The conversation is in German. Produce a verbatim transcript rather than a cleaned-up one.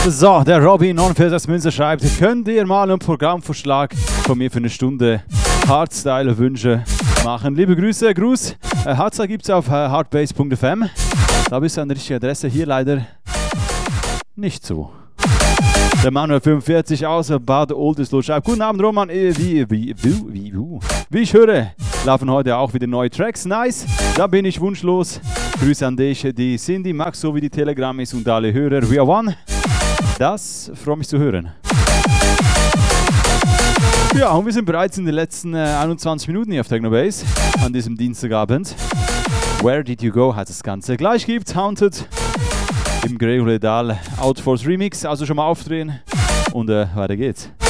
So, der Robby neunundvierzig Münzer schreibt, könnt ihr mal einen Programmvorschlag von mir für eine Stunde Hardstyle-Wünsche machen? Liebe Grüße, Gruß. Äh, Hardstyle gibt es auf äh, hardbase punkt f m. Da bist du an der richtigen Adresse, hier leider nicht so. Der Manuel fünfundvierzig aus Bad Oldesloe schreibt, guten Abend Roman, äh, wie, wie, wie, wie, wie, wie ich höre, laufen heute auch wieder neue Tracks, nice, da bin ich wunschlos. Grüße an dich, die Cindy, Max sowie die Telegrammis und alle Hörer, we are one. Das freut mich zu hören. Ja, und wir sind bereits in den letzten äh, einundzwanzig Minuten hier auf Technobase an diesem Dienstagabend. Where Did You Go heißt das Ganze. Gleich gibt's Haunted im Gregory Dahl Outforce Remix, also schon mal aufdrehen und äh, weiter geht's.